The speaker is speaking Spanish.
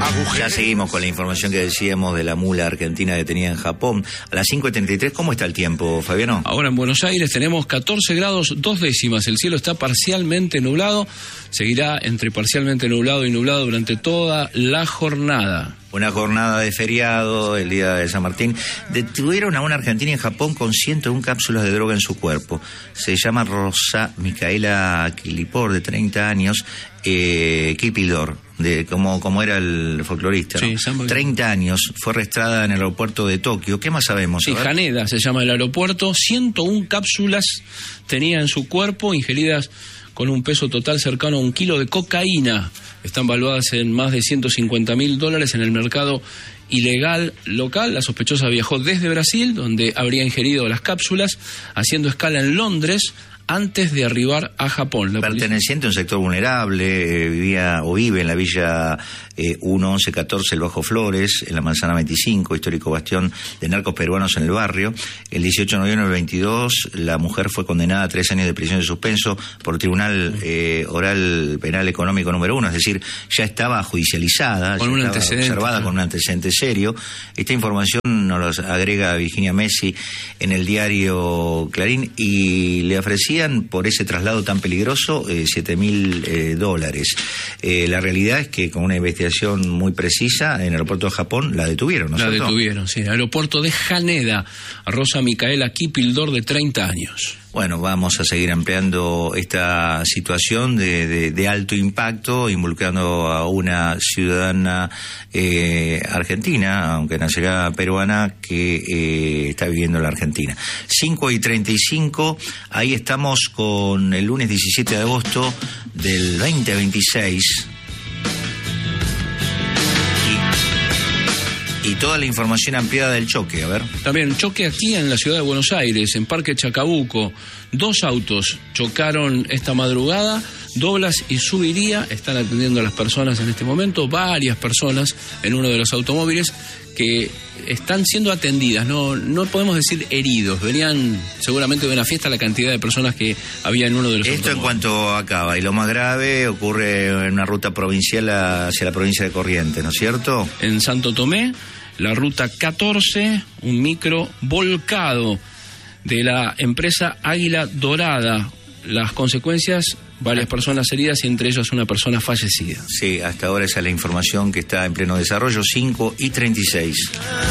Ya seguimos con la información que decíamos de la mula argentina detenida en Japón. A las 5:33, ¿cómo está el tiempo, Fabiano? Ahora en Buenos Aires tenemos 14 grados 2 décimas. El cielo está parcialmente nublado. Seguirá entre parcialmente nublado y nublado durante toda la jornada. Una jornada de feriado, el día de San Martín. Detuvieron a una argentina en Japón con 101 cápsulas de droga en su cuerpo. Se llama Rosa Micaela Quilipor, de 30 años, Kipildor, como era el folclorista, ¿no? Sí, 30 años, fue arrestada en el aeropuerto de Tokio. ¿Qué más sabemos? Sí, Haneda se llama el aeropuerto. 101 cápsulas tenía en su cuerpo, ingeridas con un peso total cercano a 1 kilo de cocaína. Están valuadas en más de $150.000 en el mercado ilegal local. La sospechosa viajó desde Brasil, donde habría ingerido las cápsulas, haciendo escala en Londres antes de arribar a Japón. Perteneciente a un sector vulnerable, vive en la villa 1114, el Bajo Flores, en la Manzana 25, histórico bastión de narcos peruanos en el barrio. El 18 de noviembre del 22, la mujer fue condenada a 3 años de prisión de suspenso por Tribunal Oral Penal Económico número 1, es decir, ya estaba judicializada, con un antecedente, observada, con un antecedente serio. Esta información nos la agrega Virginia Messi en el diario Clarín, y le ofrecían por ese traslado tan peligroso $7.000. La realidad es que con una investigación muy precisa en el aeropuerto de Japón la detuvieron, ¿no es cierto? La detuvieron, sí, en el aeropuerto de Haneda, a Rosa Micaela Kipildor, de 30 años. Bueno, vamos a seguir ampliando esta situación de alto impacto, involucrando a una ciudadana argentina, aunque nacerá peruana, que está viviendo en la Argentina. 5:35, ahí estamos con el lunes 17 de agosto del 2026. Y toda la información ampliada del choque, a ver. También choque aquí en la ciudad de Buenos Aires, en Parque Chacabuco. 2 autos chocaron esta madrugada, Doblas y Subiría. Están atendiendo a las personas en este momento, varias personas en uno de los automóviles que están siendo atendidas. No podemos decir heridos, venían seguramente de una fiesta la cantidad de personas que había en uno de los automóviles. Esto en cuanto acaba, y lo más grave ocurre en una ruta provincial hacia la provincia de Corrientes, ¿no es cierto? En Santo Tomé, la ruta 14, un micro volcado de la empresa Águila Dorada. Las consecuencias, varias personas heridas y entre ellas una persona fallecida. Sí, hasta ahora esa es la información que está en pleno desarrollo. 5:36.